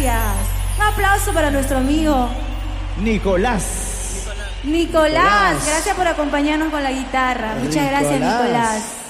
gracias. Un aplauso para nuestro amigo Nicolás. Nicolás, gracias por acompañarnos con la guitarra. Muchas gracias, Nicolás.